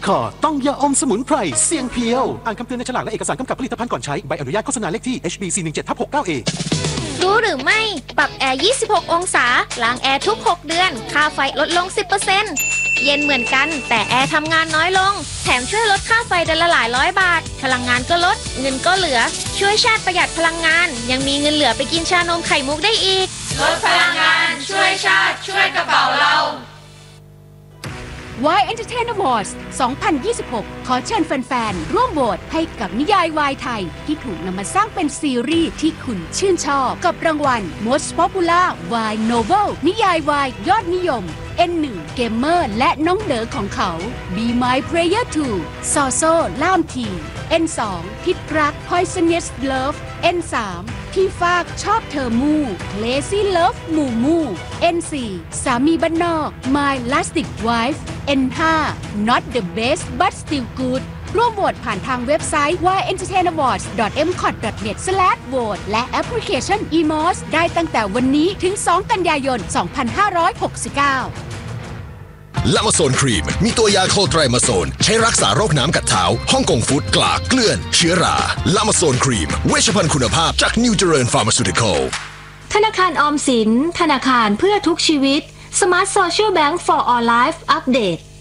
คอต้องยาอมสมุนไพรเสียงเพียวอ่านคำเตือนในฉลากและเอกสารกำกับผลิตภัณฑ์ก่อนใช้ใบอนุญาตโฆษณาเลขที่ HB417/69A รู้หรือไม่ปรับแอร์ 26 องศาล้างแอร์ทุก 6 เดือนค่าไฟลดลง 10%เย็นเหมือนกันแต่แอร์ทำงานน้อยลงแถมช่วยลดค่าไฟเดือนละหลายร้อยบาทพลังงานก็ลดเงินก็เหลือช่วยชาติประหยัดพลังงานยังมีเงินเหลือไปกินชานมไข่มุกได้อีกลดพลังงานช่วยชาติช่วยกระเป๋าเรา Y Entertain Awards 2026 ขอเชิญแฟนๆ ร่วมโหวตให้กับนิยายวายไทยที่ถูกนำมาสร้างเป็นซีรีส์ที่คุณชื่นชอบกับรางวัล Most Popular Y Novel นิยายวายยอดนิยม N1 เกมเมอร์และน้องเด๋อของเขา Be My Player 2 ซอโซ่ล่ามที N2 พิษรัก Poisonous Love N3 พี่ฟากชอบเธอมู่ Lazy Love มู่มู่ N4 สามีบ้านนอก My Lastic Wife N5 Not the best but still good ร่วมโหวตผ่านทางเว็บไซต์ yentertainawards.mcot.net/vote และแอปพลิเคชัน eMOS ได้ตั้งแต่วันนี้ถึง 2 กันยายน 2569 ลามาโซนครีมมีตัวยาโคไตรมาโซนใช้รักษาโรคน้ำกัดเท้าฮ่องกงฟุตกลากเกลื่อนเชื้อราลามาโซนครีมเวชภัณฑ์คุณภาพจากนิวเจริญฟาร์มาซูติคอลธนาคารออมสินธนาคารเพื่อทุกชีวิต Smart Social Bank for All Life อัปเดต